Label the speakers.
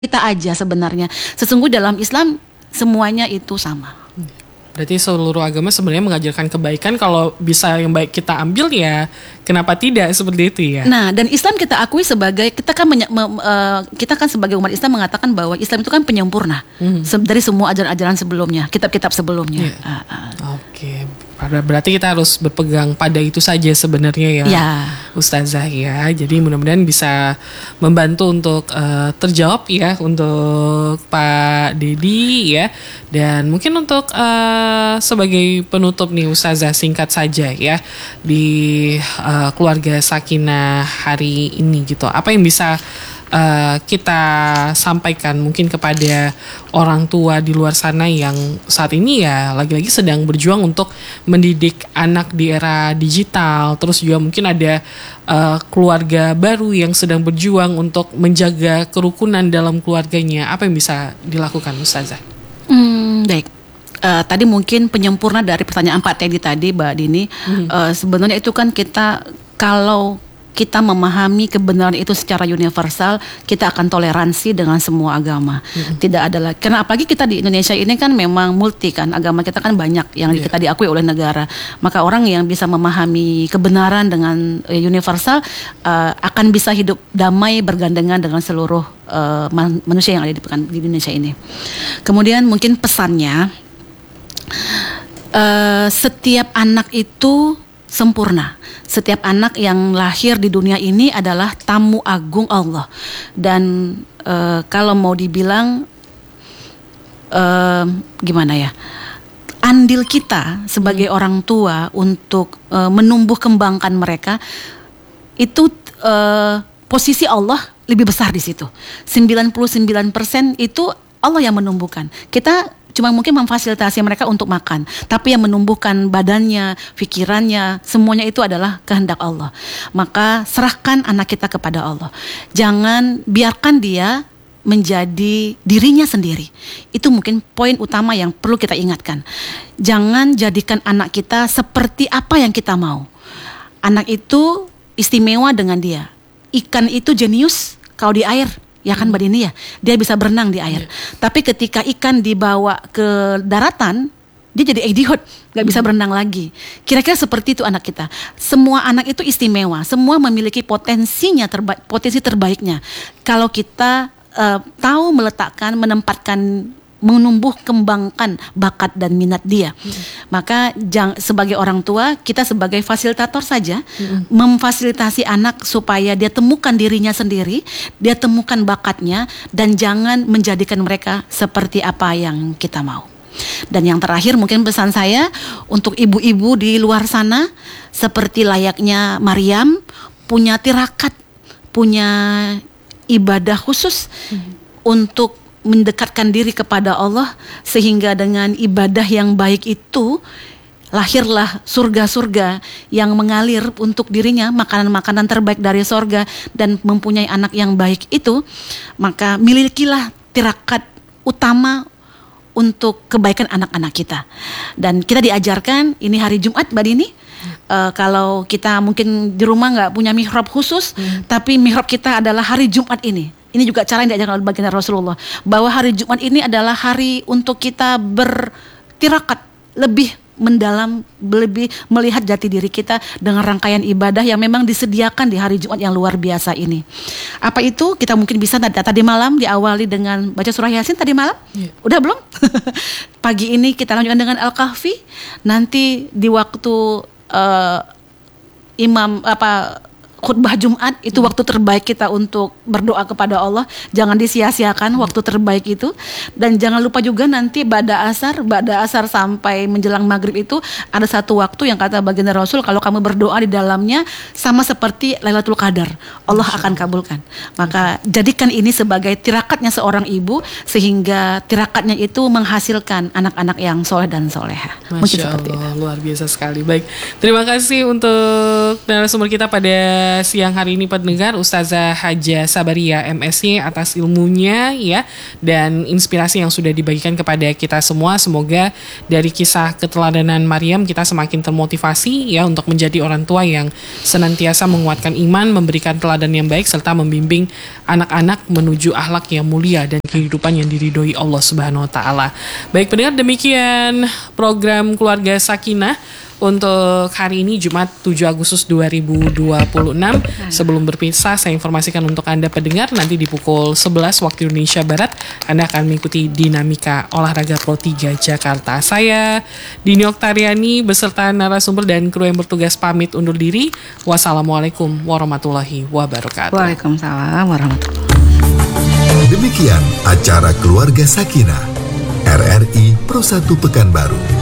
Speaker 1: kita aja sebenarnya. Sesungguhnya dalam Islam semuanya itu sama.
Speaker 2: Berarti seluruh agama sebenarnya mengajarkan kebaikan, kalau bisa yang baik kita ambil ya kenapa tidak, seperti itu ya.
Speaker 1: Nah, dan Islam kita akui sebagai kita kan sebagai umat Islam mengatakan bahwa Islam itu kan penyempurna dari semua ajaran-ajaran sebelumnya, kitab-kitab sebelumnya.
Speaker 2: Oke. Berarti kita harus berpegang pada itu saja sebenarnya ya, Ustazah ya. Jadi mudah-mudahan bisa membantu untuk terjawab ya untuk Pak Dedi ya. Dan mungkin untuk sebagai penutup nih Ustazah, singkat saja ya, di keluarga Sakinah hari ini gitu, apa yang bisa kita sampaikan mungkin kepada orang tua di luar sana yang saat ini ya lagi-lagi sedang berjuang untuk mendidik anak di era digital, terus juga mungkin ada keluarga baru yang sedang berjuang untuk menjaga kerukunan dalam keluarganya, apa yang bisa dilakukan Ustazah?
Speaker 1: Baik. Tadi mungkin penyempurna dari pertanyaan Pak Teddy tadi, Mbak Dini, sebenarnya itu kan kalau kita memahami kebenaran itu secara universal, kita akan toleransi dengan semua agama. Tidak ada lagi, karena apalagi kita di Indonesia ini kan memang multi kan, agama kita kan banyak yang kita diakui oleh negara. Maka orang yang bisa memahami kebenaran dengan universal akan bisa hidup damai bergandengan dengan seluruh manusia yang ada di Indonesia ini. Kemudian mungkin pesannya, setiap anak itu sempurna. Setiap anak yang lahir di dunia ini adalah tamu agung Allah. Dan kalau mau dibilang gimana ya, andil kita sebagai orang tua untuk menumbuh kembangkan mereka itu posisi Allah lebih besar di situ. 99% itu Allah yang menumbuhkan. Kita cuma mungkin memfasilitasi mereka untuk makan, tapi yang menumbuhkan badannya, pikirannya, semuanya itu adalah kehendak Allah. Maka serahkan anak kita kepada Allah. Jangan biarkan dia menjadi dirinya sendiri. Itu mungkin poin utama yang perlu kita ingatkan. Jangan jadikan anak kita seperti apa yang kita mau. Anak itu istimewa dengan dia. Ikan itu jenius kalau di air, ya kan Mbak Dini ya, dia bisa berenang di air. Tapi ketika ikan dibawa ke daratan, dia jadi idiot, gak bisa berenang lagi. Kira-kira seperti itu anak kita. Semua anak itu istimewa, semua memiliki potensinya potensi terbaiknya. Kalau kita tahu meletakkan, menempatkan, menumbuh kembangkan bakat dan minat dia, maka sebagai orang tua kita sebagai fasilitator saja, memfasilitasi anak supaya dia temukan dirinya sendiri, dia temukan bakatnya, dan jangan menjadikan mereka seperti apa yang kita mau. Dan yang terakhir mungkin pesan saya untuk ibu-ibu di luar sana, seperti layaknya Maryam, punya tirakat, punya ibadah khusus untuk mendekatkan diri kepada Allah, sehingga dengan ibadah yang baik itu lahirlah surga-surga yang mengalir untuk dirinya, makanan-makanan terbaik dari surga, dan mempunyai anak yang baik itu, maka milikilah tirakat utama untuk kebaikan anak-anak kita. Dan kita diajarkan, ini hari Jumat Mbak Dini, kalau kita mungkin di rumah gak punya mihrab khusus, tapi mihrab kita adalah hari Jumat ini. Ini juga cara yang diajarkan oleh baginda Rasulullah, bahwa hari Jumat ini adalah hari untuk kita bertirakat lebih mendalam, lebih melihat jati diri kita dengan rangkaian ibadah yang memang disediakan di hari Jumat yang luar biasa ini. Apa itu? Kita mungkin bisa tadi malam diawali dengan baca surah Yasin tadi malam. Udah belum? Pagi ini kita lanjutkan dengan Al-Kahfi. Nanti di waktu khutbah Jumat itu waktu terbaik kita untuk berdoa kepada Allah. Jangan disia-siakan waktu terbaik itu. Dan jangan lupa juga nanti ba'da asar sampai menjelang maghrib itu ada satu waktu yang kata baginda Rasul, kalau kamu berdoa di dalamnya sama seperti Lailatul Qadar, Allah akan kabulkan. Maka jadikan ini sebagai tirakatnya seorang ibu, sehingga tirakatnya itu menghasilkan anak-anak yang soleh dan soleha.
Speaker 2: Masya Allah, luar biasa sekali. Baik, terima kasih untuk narasumber kita pada pada siang hari ini pendengar, Ustazah Hajah Sabaria MSc atas ilmunya ya dan inspirasi yang sudah dibagikan kepada kita semua. Semoga dari kisah keteladanan Maryam kita semakin termotivasi ya untuk menjadi orang tua yang senantiasa menguatkan iman, memberikan teladan yang baik serta membimbing anak-anak menuju akhlak yang mulia dan kehidupan yang diridhoi Allah Subhanahu wa taala. Baik pendengar, demikian program Keluarga Sakinah untuk hari ini Jumat 7 Agustus 2026. Sebelum berpisah, saya informasikan untuk Anda pendengar, nanti di pukul 11 waktu Indonesia Barat Anda akan mengikuti Dinamika Olahraga Pro 3 Jakarta. Saya Dini Oktariani beserta narasumber dan kru yang bertugas pamit undur diri. Wassalamualaikum warahmatullahi wabarakatuh.
Speaker 1: Waalaikumsalam warahmatullahi wabarakatuh.
Speaker 3: Demikian acara Keluarga Sakinah RRI Pro 1 Pekanbaru.